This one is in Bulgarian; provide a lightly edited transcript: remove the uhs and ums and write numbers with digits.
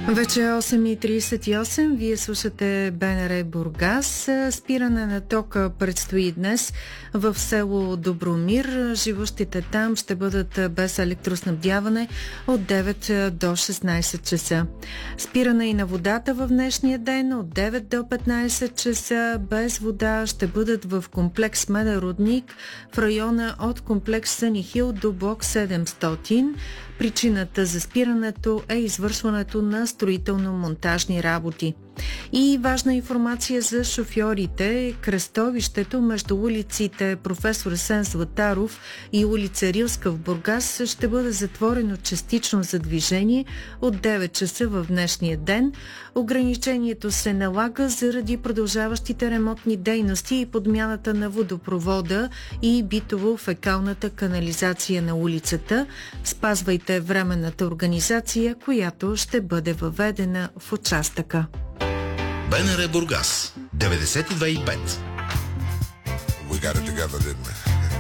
Вече е 8:38. Вие слушате БНР Бургас. Спиране на тока предстои днес в село Добромир. Живущите там ще бъдат без електроснабдяване от 9 до 16 часа. Спиране и на водата в днешния ден от 9 до 15 часа. Без вода ще бъдат в комплекс Меден рудник в района от комплекс Съни Хил до блок 700. Причината за спирането е извършването на строително-монтажни работи. И важна информация за шофьорите. Кръстовището между улиците Професор Асен Златаров и улица Рилска в Бургас ще бъде затворено частично за движение от 9 часа в днешния ден. Ограничението се налага заради продължаващите ремонтни дейности и подмяната на водопровода и битово-фекалната канализация на улицата. Спазвайте временната организация, която ще бъде въведена в участъка. БНР Бургас 92,5. We got it together, didn't we?